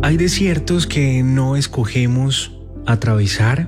Hay desiertos que no escogemos atravesar.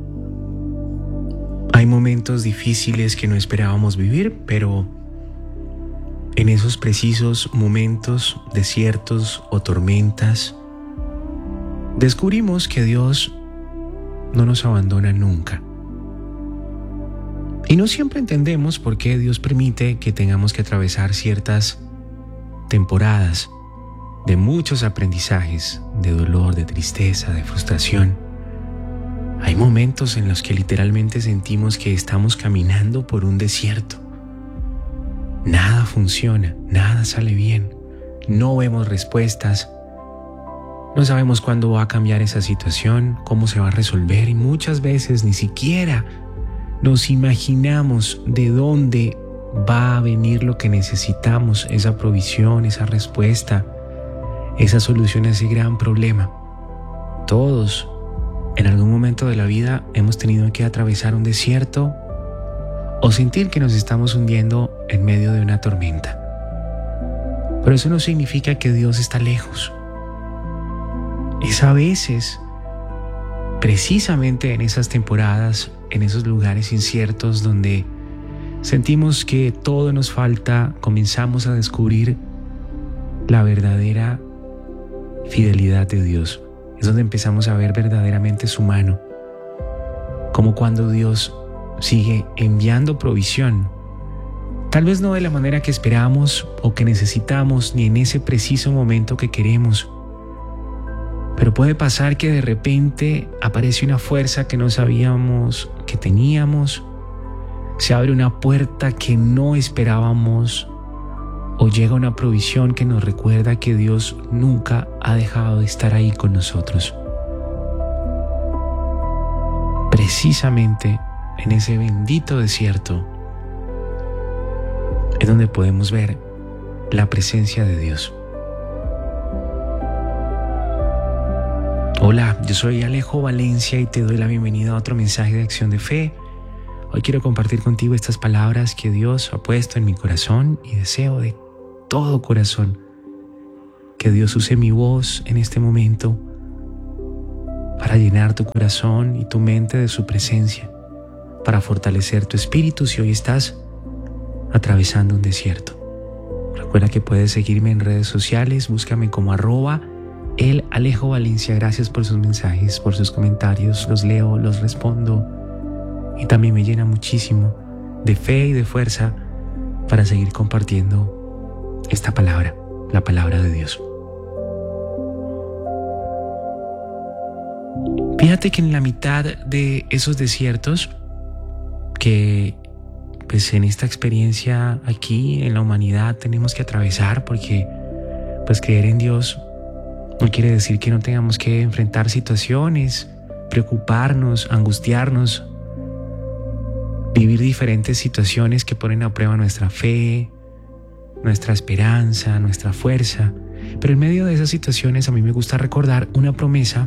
Hay momentos difíciles que no esperábamos vivir, pero en esos precisos momentos, desiertos o tormentas, descubrimos que Dios no nos abandona nunca. Y no siempre entendemos por qué Dios permite que tengamos que atravesar ciertas temporadas de muchos aprendizajes, de dolor, de tristeza, de frustración. Hay momentos en los que literalmente sentimos que estamos caminando por un desierto. Nada funciona, nada sale bien, no vemos respuestas, no sabemos cuándo va a cambiar esa situación, cómo se va a resolver, y muchas veces ni siquiera nos imaginamos de dónde va a venir lo que necesitamos, esa provisión, esa respuesta, esa solución a ese gran problema. Todos, en algún momento de la vida, hemos tenido que atravesar un desierto o sentir que nos estamos hundiendo en medio de una tormenta. Pero eso no significa que Dios está lejos. Es a veces, precisamente en esas temporadas, en esos lugares inciertos donde sentimos que todo nos falta, comenzamos a descubrir la verdadera fidelidad de Dios. Es donde empezamos a ver verdaderamente su mano, como cuando Dios sigue enviando provisión, tal vez no de la manera que esperamos o que necesitamos, ni en ese preciso momento que queremos, pero puede pasar que de repente aparece una fuerza que no sabíamos que teníamos, se abre una puerta que no esperábamos, o llega una provisión que nos recuerda que Dios nunca ha dejado de estar ahí con nosotros. Precisamente en ese bendito desierto es donde podemos ver la presencia de Dios. Hola, yo soy Alejo Valencia y te doy la bienvenida a otro mensaje de Acción de Fe. Hoy quiero compartir contigo estas palabras que Dios ha puesto en mi corazón y deseo de todo corazón que Dios use mi voz en este momento para llenar tu corazón y tu mente de su presencia, para fortalecer tu espíritu si hoy estás atravesando un desierto. Recuerda que puedes seguirme en redes sociales, búscame como @ElAlejoValencia. Gracias por sus mensajes, por sus comentarios, los leo, los respondo y también me llena muchísimo de fe y de fuerza para seguir compartiendo esta palabra, la palabra de Dios. Fíjate que en la mitad de esos desiertos que pues en esta experiencia aquí en la humanidad tenemos que atravesar, porque pues creer en Dios no quiere decir que no tengamos que enfrentar situaciones, preocuparnos, angustiarnos, vivir diferentes situaciones que ponen a prueba nuestra fe, nuestra esperanza, nuestra fuerza. Pero en medio de esas situaciones a mí me gusta recordar una promesa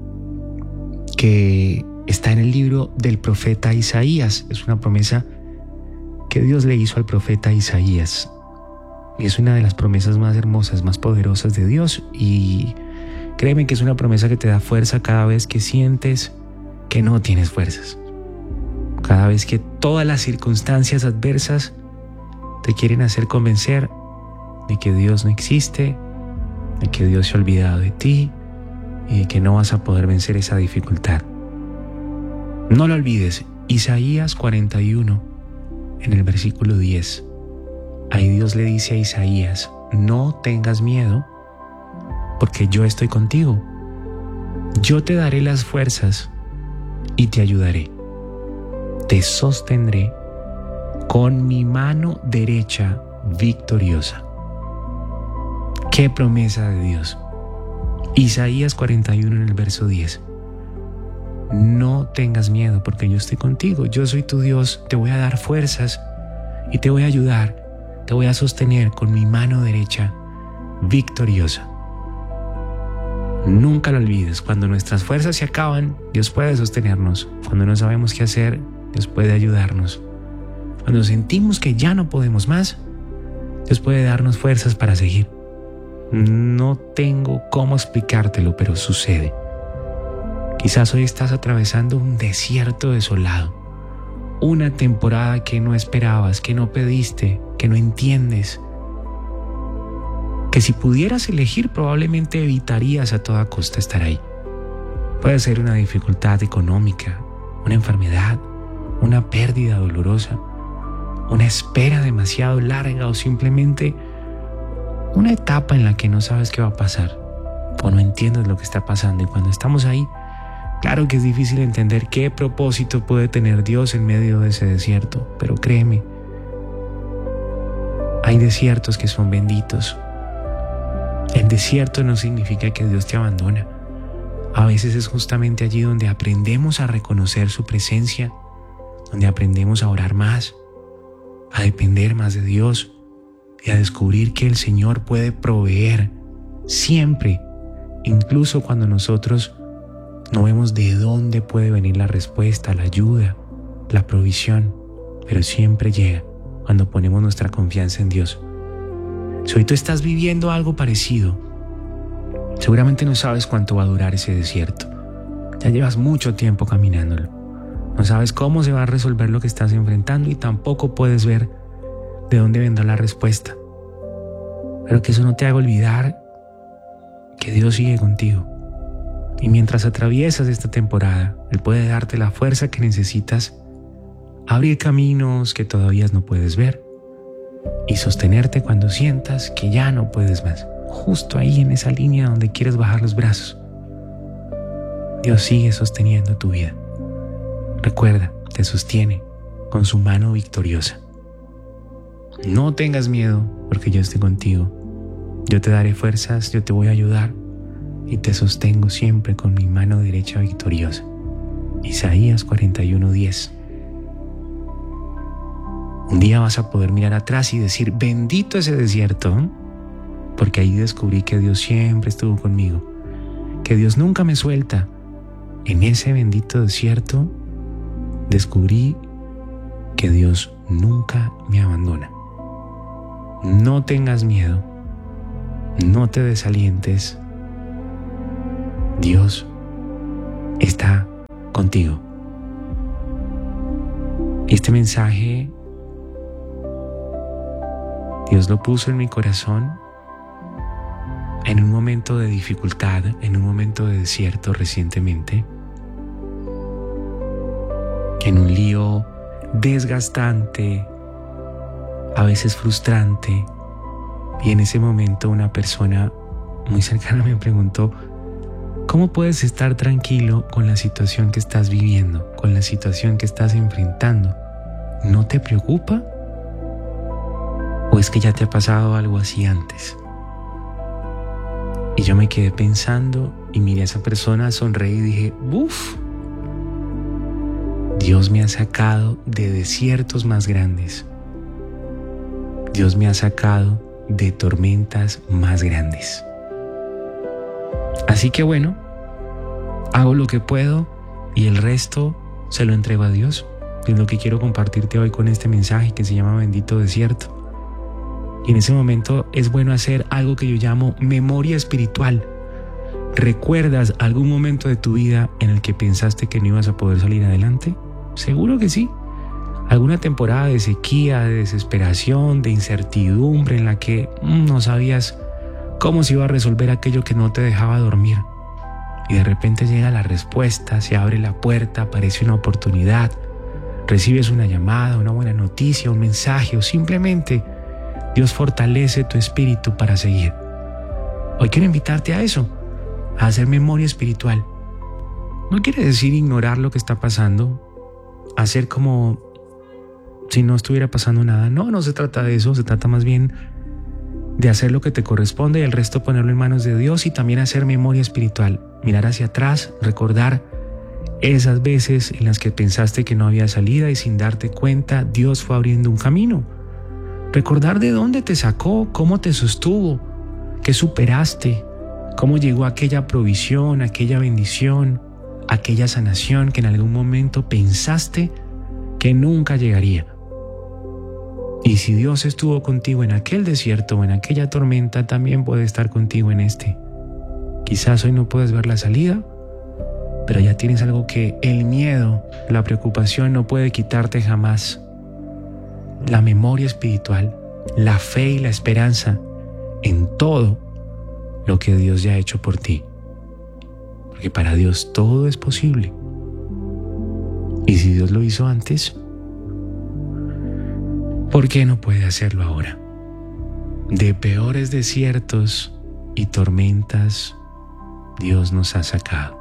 que está en el libro del profeta Isaías. Es una promesa que Dios le hizo al profeta Isaías. Y es una de las promesas más hermosas, más poderosas de Dios. Y créeme que es una promesa que te da fuerza cada vez que sientes que no tienes fuerzas. Cada vez que todas las circunstancias adversas te quieren hacer convencer de que Dios no existe, de que Dios se ha olvidado de ti y de que no vas a poder vencer esa dificultad. No lo olvides, Isaías 41, en el versículo 10. Ahí Dios le dice a Isaías: no tengas miedo, porque yo estoy contigo. Yo te daré las fuerzas y te ayudaré. Te sostendré con mi mano derecha victoriosa. ¡Qué promesa de Dios! Isaías 41 en el verso 10. No tengas miedo porque yo estoy contigo. Yo soy tu Dios, te voy a dar fuerzas y te voy a ayudar. Te voy a sostener con mi mano derecha victoriosa. Nunca lo olvides, cuando nuestras fuerzas se acaban, Dios puede sostenernos. Cuando no sabemos qué hacer, Dios puede ayudarnos. Cuando sentimos que ya no podemos más, Dios puede darnos fuerzas para seguir. No tengo cómo explicártelo, pero sucede. Quizás hoy estás atravesando un desierto desolado, una temporada que no esperabas, que no pediste, que no entiendes, que si pudieras elegir probablemente evitarías a toda costa estar ahí. Puede ser una dificultad económica, una enfermedad, una pérdida dolorosa, una espera demasiado larga o simplemente una etapa en la que no sabes qué va a pasar o no entiendes lo que está pasando. Y cuando estamos ahí, claro que es difícil entender qué propósito puede tener Dios en medio de ese desierto, pero créeme, hay desiertos que son benditos. El desierto no significa que Dios te abandona. A veces es justamente allí donde aprendemos a reconocer su presencia, donde aprendemos a orar más, a depender más de Dios y a descubrir que el Señor puede proveer siempre, incluso cuando nosotros no vemos de dónde puede venir la respuesta, la ayuda, la provisión, pero siempre llega cuando ponemos nuestra confianza en Dios. Si hoy tú estás viviendo algo parecido, seguramente no sabes cuánto va a durar ese desierto. Ya llevas mucho tiempo caminándolo. No sabes cómo se va a resolver lo que estás enfrentando y tampoco puedes ver de dónde vendrá la respuesta. Pero que eso no te haga olvidar que Dios sigue contigo. Y mientras atraviesas esta temporada, Él puede darte la fuerza que necesitas, abrir caminos que todavía no puedes ver y sostenerte cuando sientas que ya no puedes más. Justo ahí en esa línea donde quieres bajar los brazos, Dios sigue sosteniendo tu vida. Recuerda, te sostiene con su mano victoriosa. No tengas miedo, porque yo estoy contigo. Yo te daré fuerzas, yo te voy a ayudar y te sostengo siempre con mi mano derecha victoriosa. Isaías 41:10. Un día vas a poder mirar atrás y decir, bendito ese desierto, porque ahí descubrí que Dios siempre estuvo conmigo, que Dios nunca me suelta. En ese bendito desierto descubrí que Dios nunca me abandona. No tengas miedo, no te desalientes. Dios está contigo. Este mensaje Dios lo puso en mi corazón en un momento de dificultad, en un momento de desierto recientemente, en un lío desgastante, a veces frustrante, y en ese momento una persona muy cercana me preguntó, ¿cómo puedes estar tranquilo con la situación que estás viviendo, con la situación que estás enfrentando? ¿No te preocupa? ¿O es que ya te ha pasado algo así antes? Y yo me quedé pensando y miré a esa persona, sonreí y dije, ¡uf! Dios me ha sacado de desiertos más grandes. Dios me ha sacado de tormentas más grandes. Así que bueno, hago lo que puedo y el resto se lo entrego a Dios. Es lo que quiero compartirte hoy con este mensaje que se llama Bendito Desierto. Y en ese momento es bueno hacer algo que yo llamo memoria espiritual. ¿Recuerdas algún momento de tu vida en el que pensaste que no ibas a poder salir adelante? Seguro que sí. Alguna temporada de sequía, de desesperación, de incertidumbre en la que no sabías cómo se iba a resolver aquello que no te dejaba dormir. Y de repente llega la respuesta, se abre la puerta, aparece una oportunidad, recibes una llamada, una buena noticia, un mensaje o simplemente Dios fortalece tu espíritu para seguir. Hoy quiero invitarte a eso, a hacer memoria espiritual. No quiere decir ignorar lo que está pasando, hacer como si no estuviera pasando nada. No se trata de eso, se trata más bien de hacer lo que te corresponde y el resto ponerlo en manos de Dios y también hacer memoria espiritual. Mirar hacia atrás, recordar esas veces en las que pensaste que no había salida y sin darte cuenta Dios fue abriendo un camino. Recordar de dónde te sacó, cómo te sostuvo, qué superaste, cómo llegó aquella provisión, aquella bendición, aquella sanación que en algún momento pensaste que nunca llegaría. Y si Dios estuvo contigo en aquel desierto o en aquella tormenta, también puede estar contigo en este. Quizás hoy no puedes ver la salida, pero ya tienes algo que el miedo, la preocupación no puede quitarte jamás. La memoria espiritual, la fe y la esperanza en todo lo que Dios ya ha hecho por ti. Porque para Dios todo es posible. Y si Dios lo hizo antes, ¿por qué no puede hacerlo ahora? De peores desiertos y tormentas, Dios nos ha sacado.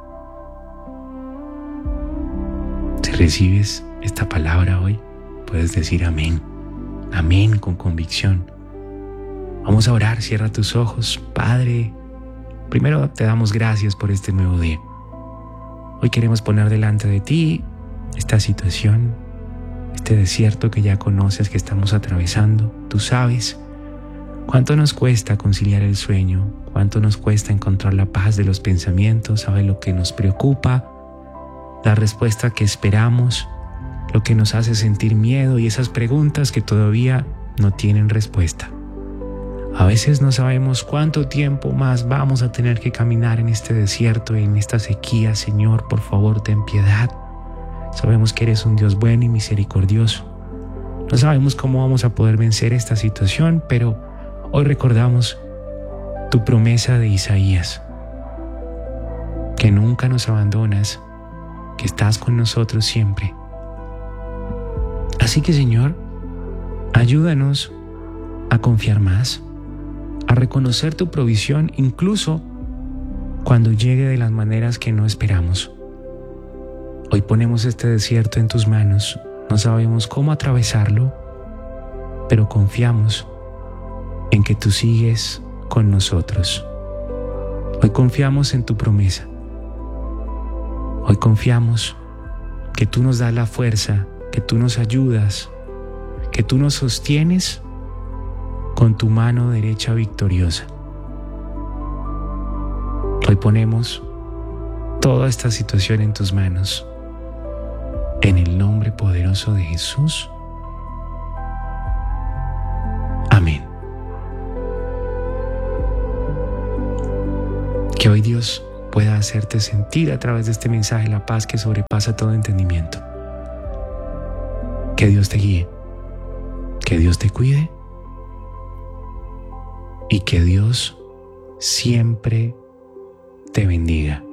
Si recibes esta palabra hoy, puedes decir amén. Amén con convicción. Vamos a orar, cierra tus ojos. Padre, primero te damos gracias por este nuevo día. Hoy queremos poner delante de ti esta situación, este desierto que ya conoces que estamos atravesando. Tú sabes cuánto nos cuesta conciliar el sueño, cuánto nos cuesta encontrar la paz de los pensamientos, sabes lo que nos preocupa, la respuesta que esperamos, lo que nos hace sentir miedo y esas preguntas que todavía no tienen respuesta. A veces no sabemos cuánto tiempo más vamos a tener que caminar en este desierto, en esta sequía. Señor, por favor, ten piedad. Sabemos que eres un Dios bueno y misericordioso. No sabemos cómo vamos a poder vencer esta situación, pero hoy recordamos tu promesa de Isaías, que nunca nos abandonas, que estás con nosotros siempre. Así que, Señor, ayúdanos a confiar más, a reconocer tu provisión incluso cuando llegue de las maneras que no esperamos. Hoy ponemos este desierto en tus manos. No sabemos cómo atravesarlo, pero confiamos en que tú sigues con nosotros. Hoy confiamos en tu promesa. Hoy confiamos que tú nos das la fuerza, que tú nos ayudas, que tú nos sostienes con tu mano derecha victoriosa. Hoy ponemos toda esta situación en tus manos. En el nombre poderoso de Jesús. Amén. Que hoy Dios pueda hacerte sentir a través de este mensaje la paz que sobrepasa todo entendimiento. Que Dios te guíe, que Dios te cuide y que Dios siempre te bendiga.